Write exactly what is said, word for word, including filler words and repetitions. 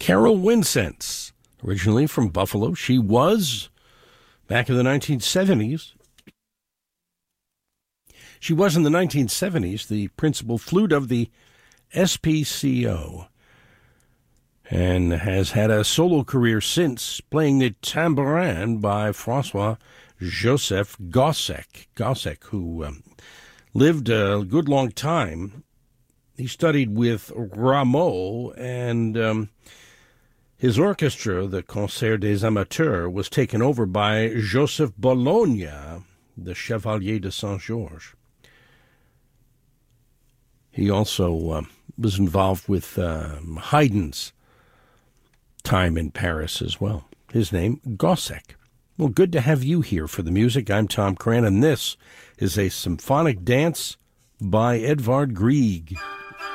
Carol Winsense, originally from Buffalo. She was, back in the nineteen seventies, she was in the nineteen seventies the principal flute of the S P C O, and has had a solo career since, playing the tambourin by Francois-Joseph Gossec, Gossec, who um, lived a good long time. He studied with Rameau, and um, his orchestra, the Concert des Amateurs, was taken over by Joseph Bologna, the Chevalier de Saint-Georges. He also uh, was involved with uh, Haydn's time in Paris as well. His name, Gossec. Well, good to have you here for the music. I'm Tom Cran, and this is a symphonic dance by Edvard Grieg.